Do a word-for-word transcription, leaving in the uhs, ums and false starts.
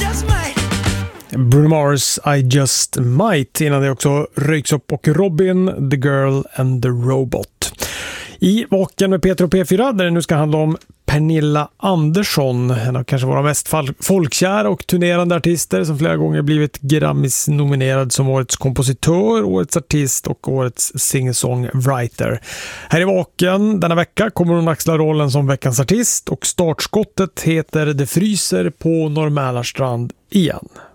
Bruno Mars, I Just Might. Innan det också Röks upp och Robin, The Girl and the Robot. I Vaken med Peter och P fyra, där det nu ska handla om Pernilla Andersson, en av kanske våra mest folkkära och turnerande artister som flera gånger blivit Grammis-nominerad som årets kompositör, årets artist och årets singer-songwriter. Här i Vaken denna vecka kommer hon axla rollen som veckans artist och startskottet heter Det fryser på Norr Mälarstrand igen.